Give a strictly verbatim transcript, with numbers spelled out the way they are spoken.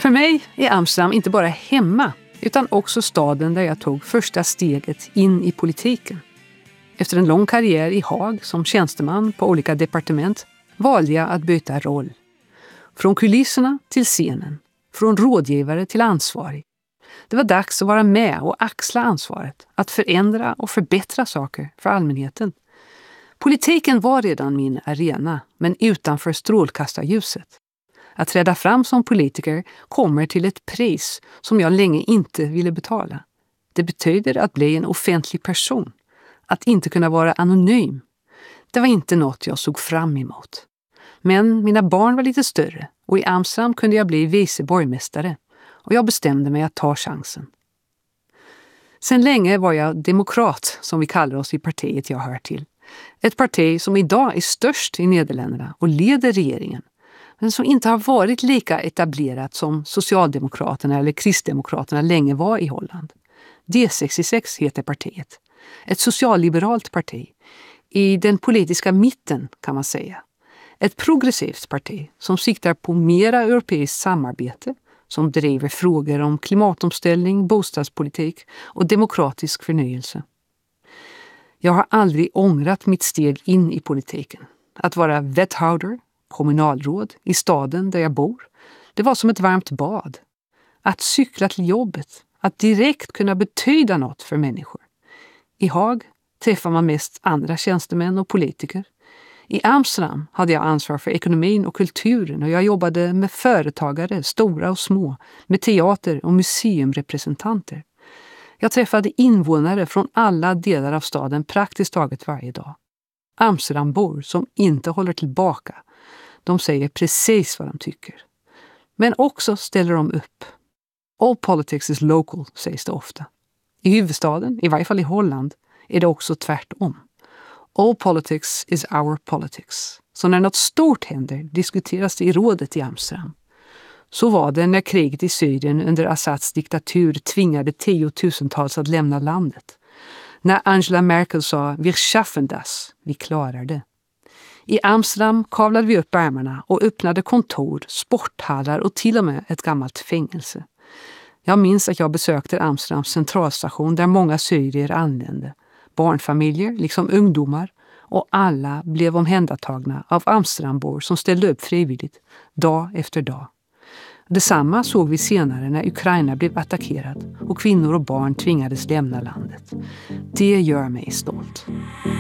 För mig är Amsterdam inte bara hemma utan också staden där jag tog första steget in i politiken. Efter en lång karriär i Haag som tjänsteman på olika departement valde jag att byta roll. Från kulisserna till scenen, från rådgivare till ansvarig. Det var dags att vara med och axla ansvaret, att förändra och förbättra saker för allmänheten. Politiken var redan min arena, men utanför strålkastarljuset. Att träda fram som politiker kommer till ett pris som jag länge inte ville betala. Det betyder att bli en offentlig person. Att inte kunna vara anonym. Det var inte något jag såg fram emot. Men mina barn var lite större och i Amsterdam kunde jag bli vice borgmästare. Och jag bestämde mig att ta chansen. Sen länge var jag demokrat, som vi kallar oss i partiet jag hör till. Ett parti som idag är störst i Nederländerna och leder regeringen. Men som inte har varit lika etablerat som Socialdemokraterna eller Kristdemokraterna länge var i Holland. D sextiosex heter partiet. Ett socialliberalt parti. I den politiska mitten kan man säga. Ett progressivt parti som siktar på mera europeiskt samarbete. Som driver frågor om klimatomställning, bostadspolitik och demokratisk förnyelse. Jag har aldrig ångrat mitt steg in i politiken. Att vara wethouder, kommunalråd i staden där jag bor, det var som ett varmt bad. Att cykla till jobbet, att direkt kunna betyda något för människor. I Haag träffar man mest andra tjänstemän och politiker. I Amsterdam hade jag ansvar för ekonomin och kulturen och jag jobbade med företagare, stora och små, med teater- och museumrepresentanter. Jag träffade invånare från alla delar av staden praktiskt taget varje dag. Amsterdambor som inte håller tillbaka. De säger precis vad de tycker. Men också ställer de upp. All politics is local, sägs det ofta. I huvudstaden, i varje fall i Holland, är det också tvärtom. All politics is our politics. Så när något stort händer diskuteras det i rådet i Amsterdam. Så var det när kriget i Syrien under Assads diktatur tvingade tiotusentals att lämna landet. När Angela Merkel sa "Wir schaffen das", vi klarar det. I Amsterdam kavlade vi upp ärmarna och öppnade kontor, sporthallar och till och med ett gammalt fängelse. Jag minns att jag besökte Amsterdams centralstation där många syrier anlände. Barnfamiljer, liksom ungdomar, och alla blev omhändertagna av Amsterdambor som ställde upp frivilligt, dag efter dag. Detsamma såg vi senare när Ukraina blev attackerat och kvinnor och barn tvingades lämna landet. Det gör mig stolt.